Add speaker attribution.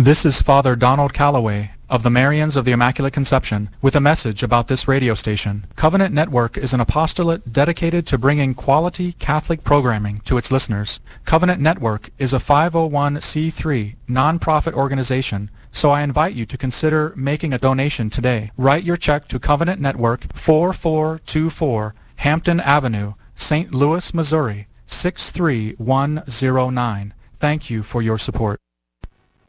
Speaker 1: This is Father Donald Calloway of the Marians of the Immaculate Conception with a message about this radio station. Covenant Network is an apostolate dedicated to bringing quality Catholic programming to its listeners. Covenant Network is a 501c3 nonprofit organization, so I invite you to consider making a donation today. Write your check to Covenant Network, 4424 Hampton Avenue, St. Louis, Missouri, 63109. Thank you for your support.